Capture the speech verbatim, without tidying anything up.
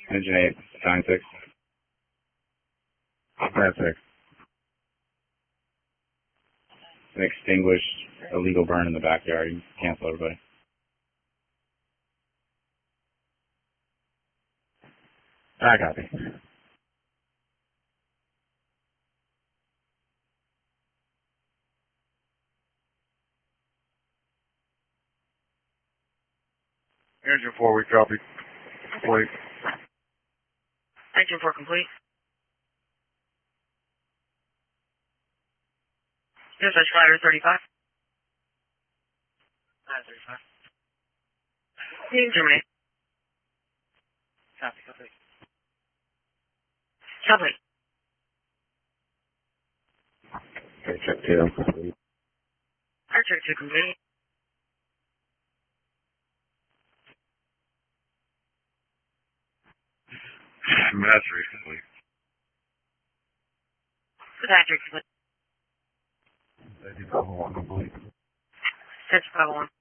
Engine eight, sign six. That's six. An extinguished illegal burn in the backyard. You can cancel everybody. I copy. Engine four, we copy. Complete. Engine four complete. Dispatch Flyer thirty-five. Flyer thirty-five. Team terminate. Copy, complete. Complete. Okay, check two. Air check two complete. Mastery complete. Patrick complete. Safety five oh one complete. Safety five oh one.